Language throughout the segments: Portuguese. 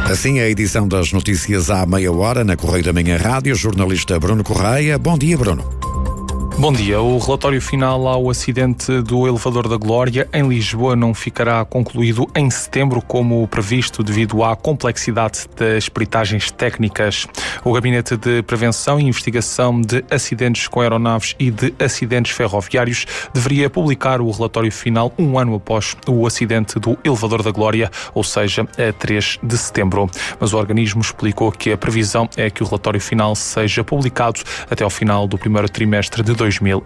Assim, a edição das notícias à meia hora na Correio da Manhã Rádio, jornalista Bruno Correia. Bom dia, Bruno. Bom dia. O relatório final ao acidente do elevador da Glória em Lisboa não ficará concluído em setembro, como previsto, devido à complexidade das peritagens técnicas. O Gabinete de Prevenção e Investigação de Acidentes com Aeronaves e de Acidentes Ferroviários deveria publicar o relatório final um ano após o acidente do elevador da Glória, ou seja, a 3 de setembro. Mas o organismo explicou que a previsão é que o relatório final seja publicado até ao final do primeiro trimestre de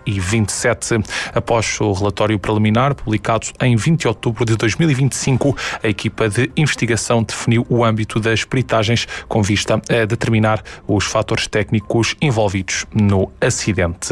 2027. Após o relatório preliminar, publicado em 20 de outubro de 2025, a equipa de investigação definiu o âmbito das peritagens com vista a determinar os fatores técnicos envolvidos no acidente.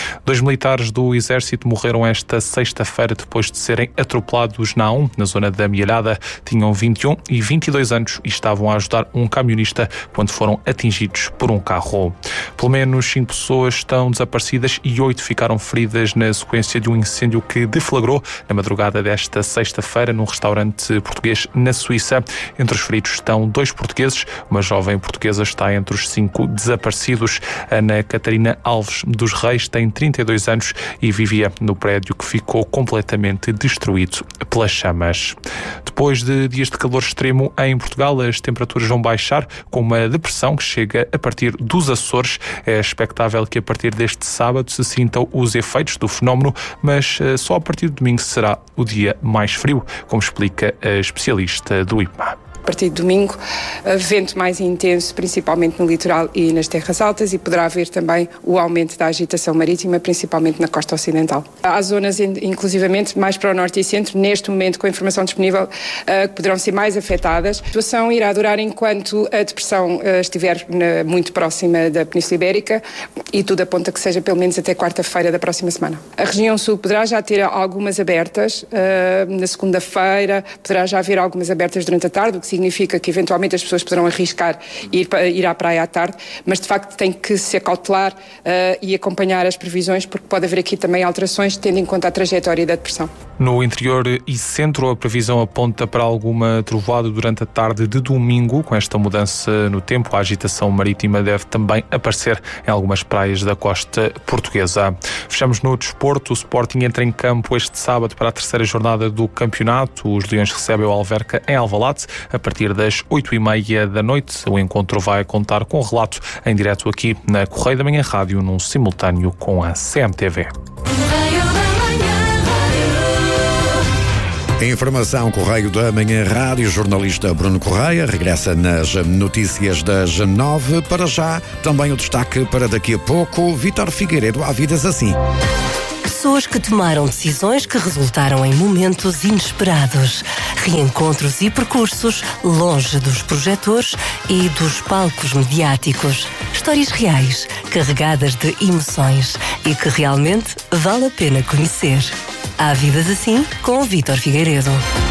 2 militares do Exército morreram esta sexta-feira depois de serem atropelados na A1, na zona da Mielhada. Tinham 21 e 22 anos e estavam a ajudar um camionista quando foram atingidos por um carro. Pelo menos 5 pessoas estão desaparecidas e 8 ficaram feridas na sequência de um incêndio que deflagrou na madrugada desta sexta-feira num restaurante português na Suíça. Entre os feridos estão 2 portugueses. Uma jovem portuguesa está entre os 5 desaparecidos. Ana Catarina Alves dos Reis tem 32 anos e vivia no prédio que ficou completamente destruído pelas chamas. Depois de dias de calor extremo em Portugal, as temperaturas vão baixar com uma depressão que chega a partir dos Açores. É expectável que a partir deste sábado se sintam os efeitos do fenómeno, mas só a partir de domingo será o dia mais frio, como explica a especialista do IPMA. A partir de domingo, vento mais intenso, principalmente no litoral e nas terras altas, e poderá haver também o aumento da agitação marítima, principalmente na costa ocidental. Há zonas, inclusivamente, mais para o norte e centro, neste momento, com a informação disponível, que poderão ser mais afetadas. A situação irá durar enquanto a depressão estiver muito próxima da Península Ibérica e tudo aponta que seja pelo menos até quarta-feira da próxima semana. A região sul poderá já ter algumas abertas na segunda-feira, poderá já haver algumas abertas durante a tarde, o que significa que eventualmente as pessoas poderão arriscar ir à praia à tarde, mas de facto tem que se acautelar e acompanhar as previsões, porque pode haver aqui também alterações tendo em conta a trajetória da depressão. No interior e centro, a previsão aponta para alguma trovoada durante a tarde de domingo. Com esta mudança no tempo, a agitação marítima deve também aparecer em algumas praias da costa portuguesa. Fechamos no desporto. O Sporting entra em campo este sábado para a terceira jornada do campeonato. Os Leões recebem o Alverca em Alvalade a partir das 8h30 da noite. O encontro vai contar com relato em direto aqui na Correio da Manhã Rádio, num simultâneo com a CMTV. Informação Correio da Manhã Rádio, jornalista Bruno Correia regressa nas notícias das 9. Para já, também o destaque para daqui a pouco. Vítor Figueiredo, há vidas assim. Pessoas que tomaram decisões que resultaram em momentos inesperados. Reencontros e percursos longe dos projetores e dos palcos mediáticos. Histórias reais, carregadas de emoções e que realmente vale a pena conhecer. Há vidas assim com o Vítor Figueiredo.